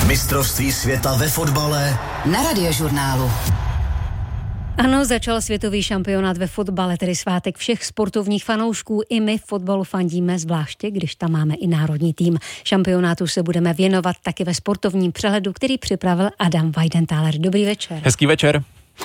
Mistrovství světa ve fotbale na Radiožurnálu. Ano, začal světový šampionát ve fotbale, tedy svátek všech sportovních fanoušků. I my v fotbalu fandíme, zvláště když tam máme i národní tým. Šampionátu se budeme věnovat taky ve sportovním přehledu, který připravil Adam Weidenthaler. Dobrý večer. Hezký večer.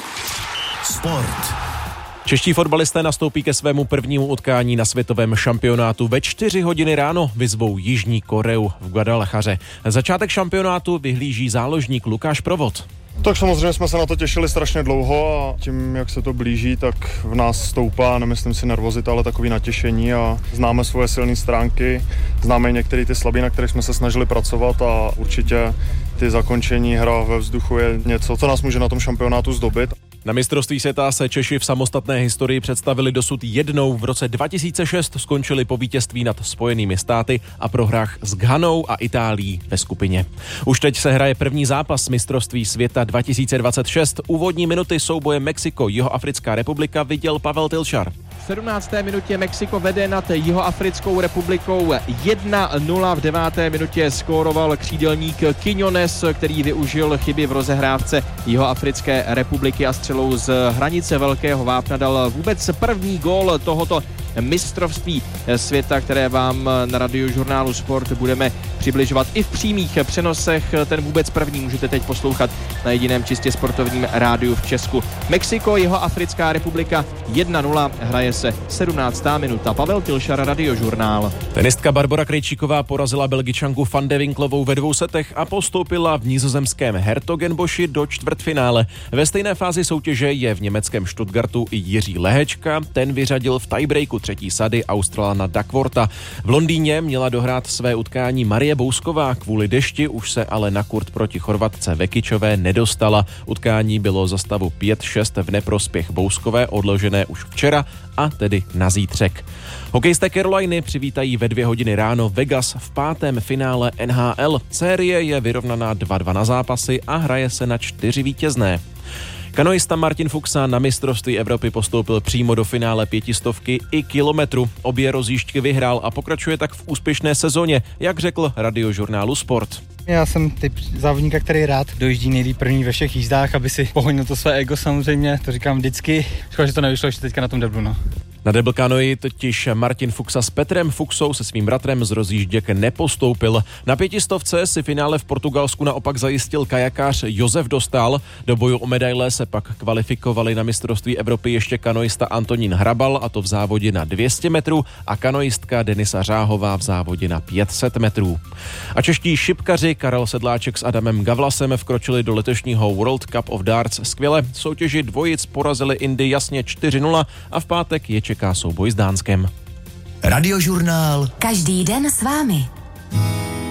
Sport. Čeští fotbalisté nastoupí ke svému prvnímu utkání na světovém šampionátu. Ve 4 hodiny ráno vyzvou Jižní Koreu v Guadalajaře. Začátek šampionátu vyhlíží záložník Lukáš Provod. Tak samozřejmě jsme se na to těšili strašně dlouho a tím, jak se to blíží, tak v nás stoupá, nemyslím si nervozita, ale takový natěšení a známe svoje silné stránky, známe některé ty slabiny, na kterých jsme se snažili pracovat a určitě ty zakončení hra ve vzduchu je něco, co nás může na tom šampionátu zdobit. Na mistrovství světa se Češi v samostatné historii představili dosud jednou. V roce 2006 skončili po vítězství nad Spojenými státy a prohrách s Ghanou a Itálií ve skupině. Už teď se hraje první zápas mistrovství světa 2026. Úvodní minuty souboje Mexiko-Jihoafrická republika viděl Pavel Tilšar. V 17. minutě Mexiko vede nad Jihoafrickou republikou 1-0. V 9. minutě skóroval křídelník Quiñones, který využil chyby v rozehrávce Jihoafrické republiky a střelou z hranice velkého vápna dal vůbec první gól tohoto mistrovství světa, které vám na Radiožurnálu Sport budeme přibližovat i v přímých přenosech. Ten vůbec první můžete teď poslouchat na jediném čistě sportovním rádiu v Česku. Mexiko, Jihoafrická republika 1-0, hraje se 17. minuta. Pavel Tilšar, Radiožurnál. Tenistka Barbora Krejčíková porazila Belgičanku Van de Winklovou ve 2 setech a postoupila v nizozemském Hertogenboši do čtvrtfinále. Ve stejné fázi soutěže je v německém Stuttgartu i Jiří Lehečka. Ten vyřadil v tiebreaku 3. sady Australana Duckwortha. V Londýně měla dohrát své utkání Marie Bousková. Kvůli dešti už se ale na kurt proti Chorvatce Vekičové nedostala. Utkání bylo za stavu 5-6 v neprospěch Bouskové, odložené už včera a tedy na zítřek. Hokejisté Caroliny přivítají ve 2 hodiny ráno Vegas v 5. finále NHL. Série je vyrovnaná 2-2 na zápasy a hraje se na 4 vítězné. Kanoista Martin Fuxa na mistrovství Evropy postoupil přímo do finále 500 i kilometru. Obě rozjížďky vyhrál a pokračuje tak v úspěšné sezóně, jak řekl Radiožurnálu Sport. Já jsem typ závodníka, který rád dojíždí nejlíp první ve všech jízdách, aby si pohonil to své ego samozřejmě, to říkám vždycky. Škoda, že to nevyšlo ještě teďka na tom deblu, no. Na debl kanoji totiž Martin Fuxa s Petrem Fuxou se svým bratrem z rozjížděk nepostoupil. Na 500 si finále v Portugalsku naopak zajistil kajakář Josef Dostal. Do boju o medaile se pak kvalifikovali na mistrovství Evropy ještě kanoista Antonín Hrabal, a to v závodě na 200 metrů, a kanoistka Denisa Řáhová v závodě na 500 metrů. A čeští šipkaři Karel Sedláček s Adamem Gavlasem vkročili do letošního World Cup of Darts skvěle. Soutěži dvojic porazili Indy jasně 4-0 a v pátek je čeká souboj s Dánskem. Radiožurnál. Každý den s vámi.